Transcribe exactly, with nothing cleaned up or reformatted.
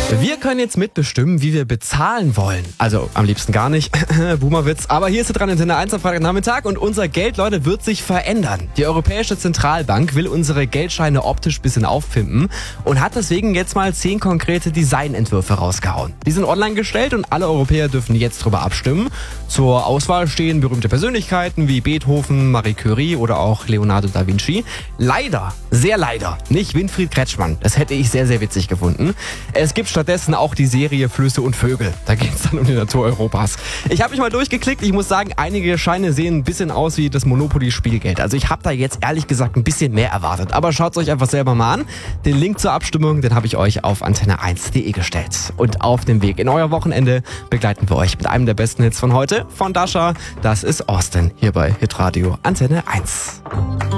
Wir können jetzt mitbestimmen, wie wir bezahlen wollen. Also am liebsten gar nicht. Boomerwitz. Aber hier ist dran Antenne eins am Freitagnachmittag und unser Geld, Leute, wird sich verändern. Die Europäische Zentralbank will unsere Geldscheine optisch bisschen aufpimpen und hat deswegen jetzt mal zehn konkrete Designentwürfe rausgehauen. Die sind online gestellt und alle Europäer dürfen jetzt drüber abstimmen. Zur Auswahl stehen berühmte Persönlichkeiten wie Beethoven, Marie Curie oder auch Leonardo da Vinci. Leider, sehr leider, nicht Winfried Kretschmann. Das hätte ich sehr, sehr witzig gefunden. Es gibt stattdessen auch die Serie Flüsse und Vögel. Da geht es dann um die Natur Europas. Ich habe mich mal durchgeklickt. Ich muss sagen, einige Scheine sehen ein bisschen aus wie das Monopoly-Spielgeld. Also ich habe da jetzt ehrlich gesagt ein bisschen mehr erwartet. Aber schaut es euch einfach selber mal an. Den Link zur Abstimmung, den habe ich euch auf antenne eins punkt de gestellt. Und auf dem Weg in euer Wochenende begleiten wir euch mit einem der besten Hits von heute von Dasha. Das ist Austin hier bei Hitradio Antenne eins.